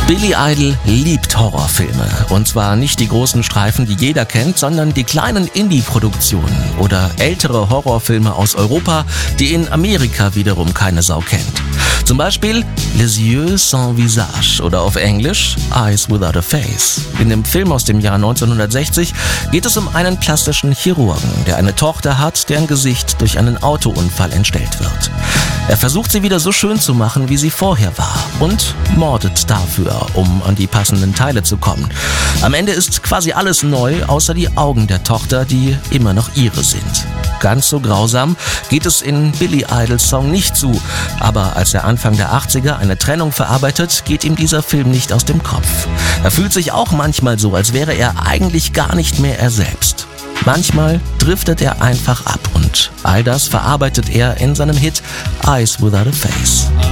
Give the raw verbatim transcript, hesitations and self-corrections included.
Billy Idol liebt Horrorfilme. Und zwar nicht die großen Streifen, die jeder kennt, sondern die kleinen Indie-Produktionen oder ältere Horrorfilme aus Europa, die in Amerika wiederum keine Sau kennt. Zum Beispiel Les Yeux sans Visage oder auf Englisch Eyes Without a Face. In dem Film aus dem Jahr neunzehnhundertsechzig geht es um einen plastischen Chirurgen, der eine Tochter hat, deren Gesicht durch einen Autounfall entstellt wird. Er versucht sie wieder so schön zu machen, wie sie vorher war und mordet dafür, um an die passenden Teile zu kommen. Am Ende ist quasi alles neu, außer die Augen der Tochter, die immer noch ihre sind. Ganz so grausam geht es in Billy Idols Song nicht zu, aber als er Anfang der achtziger eine Trennung verarbeitet, geht ihm dieser Film nicht aus dem Kopf. Er fühlt sich auch manchmal so, als wäre er eigentlich gar nicht mehr er selbst. Manchmal driftet er einfach ab und all das verarbeitet er in seinem Hit Eyes Without a Face.